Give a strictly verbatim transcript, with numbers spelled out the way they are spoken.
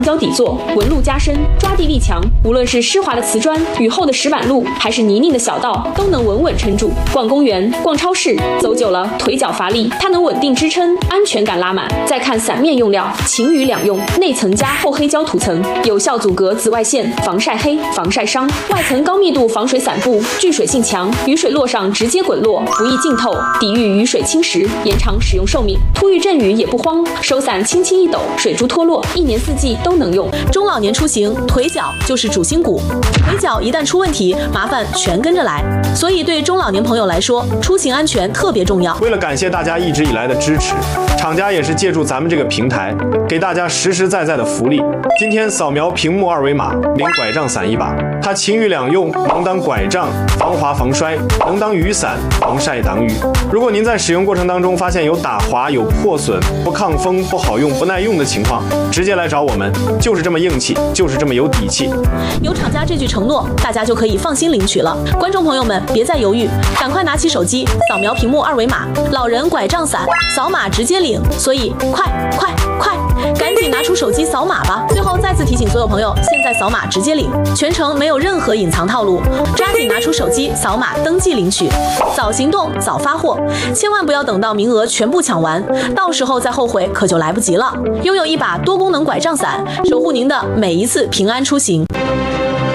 胶底座，纹路加深，抓地力强。无论是湿滑的瓷砖、雨后的石板路，还是泥泞的小道，都能稳稳撑住。逛公园、逛超市，走久了腿脚乏力，它能稳定支撑，安全感拉满。再看伞面用料，晴雨两用，内层加厚黑胶涂层，有效阻隔紫外线，防晒黑、防晒伤。外层高密度防水伞布，聚水性强，雨水落上直接滚落，不易浸透，抵御雨水侵蚀，延长使用寿命。突遇阵雨也不慌，手伞轻轻一抖，水珠脱落，一年四季都能用。 中老年出行，腿脚就是主心骨，腿脚一旦出问题，麻烦全跟着来。所以对中老年朋友来说，出行安全特别重要。 为了感谢大家一直以来的支持，厂家也是借助咱们这个平台，给大家实实在在的福利。今天扫描屏幕二维码，领拐杖伞一把，它晴雨两用，能当拐杖，防滑防摔，能当雨伞，防晒挡雨。如果您在使用过程当中发现有打滑、有破损、不抗风、不好用、不耐用的情况，直接来找我们，就是这么硬气，就是这么有底气。 有厂家这句承诺，大家就可以放心领取了。观众朋友们，别再犹豫，赶快拿起手机，扫描屏幕二维码，老人拐杖伞，扫码直接领。所以快快快，赶紧拿出手机扫码吧！最后再次提醒所有朋友，现在扫码直接领，全程没有任何隐藏套路，抓紧拿出手机扫码登记领取，早行动早发货，千万不要等到名额全部抢完，到时候再后悔可就来不及了。拥有一把多功能拐杖伞，守护您的每一次平安出行。